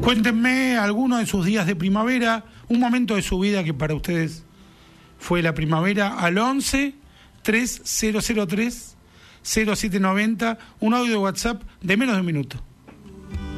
Cuéntenme alguno de sus días de primavera, un momento de su vida que para ustedes fue la primavera, al 11-3003-0790, un audio de WhatsApp de menos de un minuto.